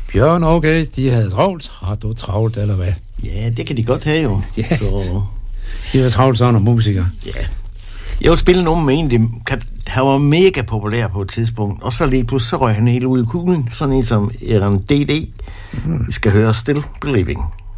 Bjørn og Åge, de havde travlt. Har du travlt, eller hvad? Ja, det kan de godt have jo. Ja. Så... De var travlt sådan, og musikere. Ja. Jeg vil spille nogen med en, han var mega populær på et tidspunkt, og så lige pludselig så røg han helt ud i kuglen, sådan en som Aaron D.D. Vi skal høre Still Believing.